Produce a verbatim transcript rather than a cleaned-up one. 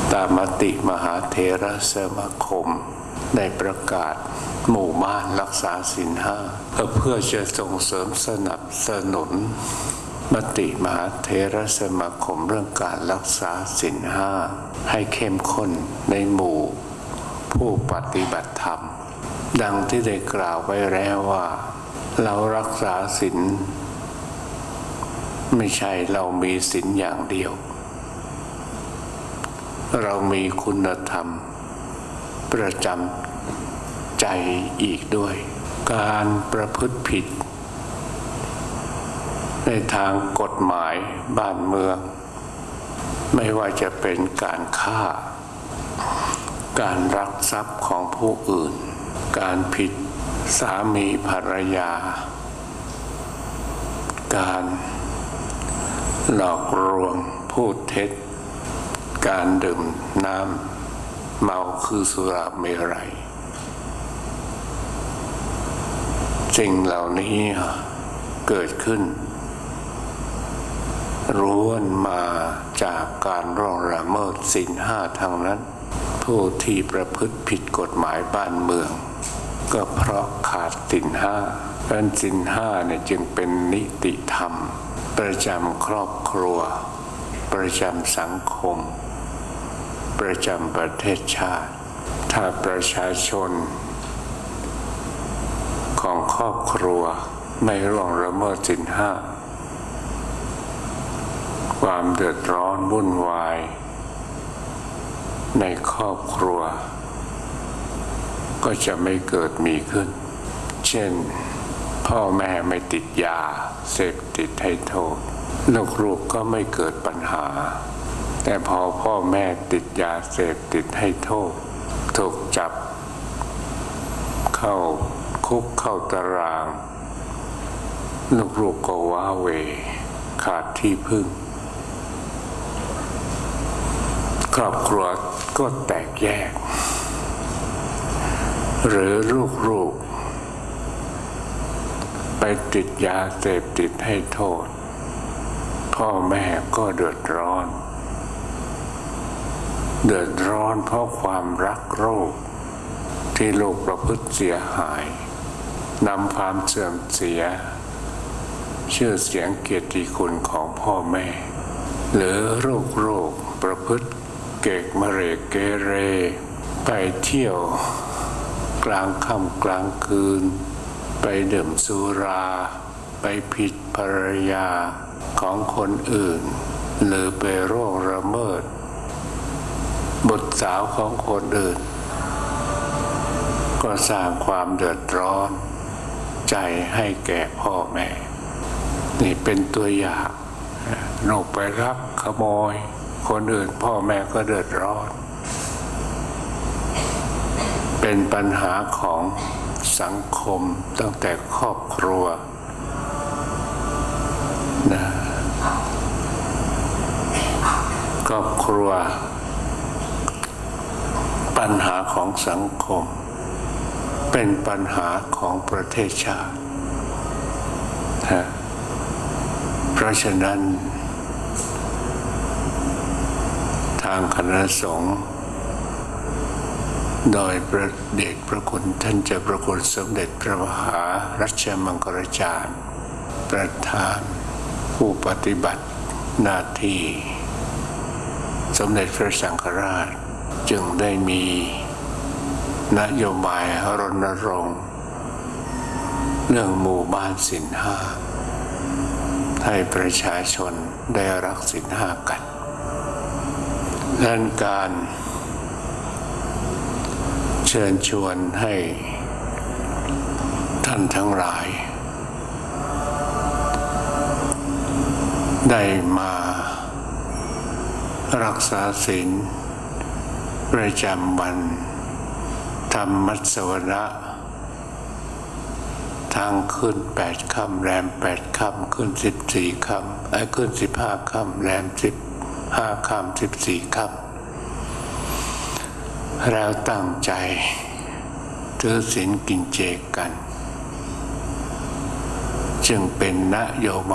ตามมติมหาเถรสมาคมได้ประกาศหมู่บ้านรักษาศีลห้าเพื่อจะส่งเสริมสนับสนุนมติมหาเถรสมาคมเรื่องการรักษาศีลห้าให้เข้มข้นในหมู่ผู้ปฏิบัติธรรมดังที่ได้กล่าวไว้แล้วว่าเรารักษาศีลไม่ใช่เรามีศีลอย่างเดียวเรามีคุณธรรมประจำใจอีกด้วยการประพฤติผิดในทางกฎหมายบ้านเมืองไม่ว่าจะเป็นการฆ่าการลักทรัพย์ของผู้อื่นการผิดสามีภรรยาการหลอกลวงพูดเท็จการดื่มน้ำเมาคือสุราเมรัยสิ่งเหล่านี้เกิดขึ้นล้วนมาจากการร่วงละเมิดศีลห้าทั้งนั้นผู้ที่ประพฤติผิดกฎหมายบ้านเมืองก็เพราะขาดศีลห้าเพราะศีลห้าเนี่ยจึงเป็นนิติธรรมประจำครอบครัวประจำสังคมประจำประเทศชาติถ้าประชาชนของครอบครัวไม่ร่วงละเมิดศีลห้าความเดือดร้อนวุ่นวายในครอบครัวก็จะไม่เกิดมีขึ้นเช่นพ่อแม่ไม่ติดยาเสพติดให้โทษลูกๆก็ไม่เกิดปัญหาแต่พอพ่อแม่ติดยาเสพติดให้โทษถูกจับเข้าคุกเข้าตารางลูกๆก็ว้าเหวขาดที่พึ่งครอบครัวก็แตกแยกหรือลูกๆไปติดยาเสพติดให้โทษพ่อแม่ก็เดือดร้อนเดือดร้อนเพราะความรักโลภที่ลูกประพฤติเสียหายนำความเสื่อมเสียชื่อเสียงเกียรติคุณของพ่อแม่หรือลูกโลกประพฤติเกกมะเรกเกเรไปเที่ยวกลางค่ำกลางคืนไปดื่มสุราไปผิดภรรยาของคนอื่นหรือไปร่วงละเมิดบุตรสาวของคนอื่นก็สร้างความเดือดร้อนใจให้แก่พ่อแม่นี่เป็นตัวอย่างหนูไปรักขโมยคนอื่นพ่อแม่ก็เดือดร้อนเป็นปัญหาของสังคมตั้งแต่ครอบครัวนะครอบครัวปัญหาของสังคมเป็นปัญหาของประเทศชาตินะเพราะฉะนั้นทางคณะสงฆ์โดยพระเดชพระคุณท่านเจ้าพระคุณสมเด็จพระมหารัชมังคลาจารย์ประธานผู้ปฏิบัติหน้าที่สมเด็จพระสังฆราชจึงได้มีนโยบายรณรงค์เรื่องหมู่บ้านศีลห้าให้ประชาชนได้รักศีลห้ากันดังนั้นการเชิญชวนให้ท่านทั้งหลายได้มารักษาศีลประจำวันธรรมมัสวนะทางขึ้นแปดค่ำแรมแปดค่ำขึ้นสิบสี่ค่ำไอ้ขึ้นสิบห้าค่ำแรมสิบห้าค่ำสิบสี่ค่ำแล้วตั้งใจถือศีลกินเจกันจึงเป็นนโยบ